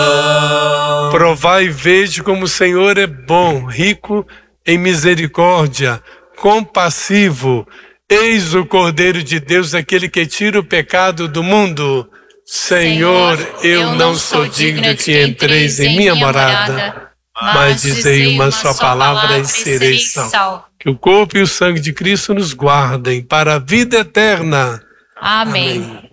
Provai e vede como o Senhor é bom, rico em misericórdia, compassivo. Eis o Cordeiro de Deus, aquele que tira o pecado do mundo. Senhor, eu não sou digno que entreis em minha morada, mas dizei uma só palavra e serei salvo. Que o corpo e o sangue de Cristo nos guardem para a vida eterna. Amém.